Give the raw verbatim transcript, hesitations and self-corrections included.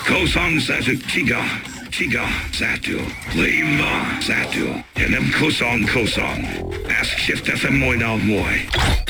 Kosong Satu Chiga. Chiga Satu. Lima Satu. And them Kosong Kosong. Ask Shift F M Moy now Moy.